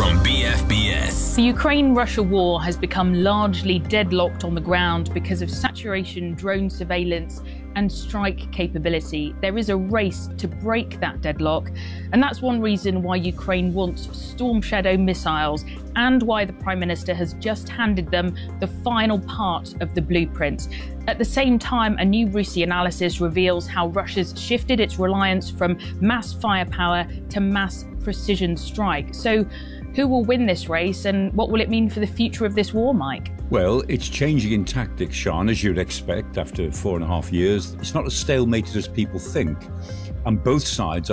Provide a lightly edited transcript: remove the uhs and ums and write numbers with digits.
from BFBS. The Ukraine-Russia war has become largely deadlocked on the ground because of saturation, drone surveillance and strike capability. There is a race to break that deadlock, and that's one reason why Ukraine wants Storm Shadow missiles and why the Prime Minister has just handed them the final part of the blueprint. At the same time, a new RUSI analysis reveals how Russia's shifted its reliance from mass firepower to mass precision strike. So who will win this race, and what will it mean for the future of this war, Mike? Well, it's changing in tactics, Sean, as you'd expect after 4.5 years. It's not as stalemated as people think, and both sides